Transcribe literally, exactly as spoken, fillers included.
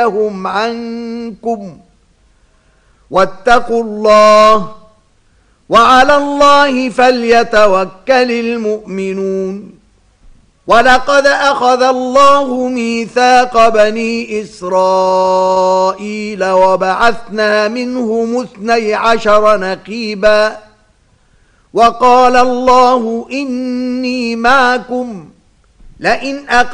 هم عنكم واتقوا الله وعلى الله فليتوكل المؤمنون ولقد أخذ الله ميثاق بني إسرائيل وبعثنا منهم اثني عشر نقيبا وقال الله إني معكم لئن أقمتم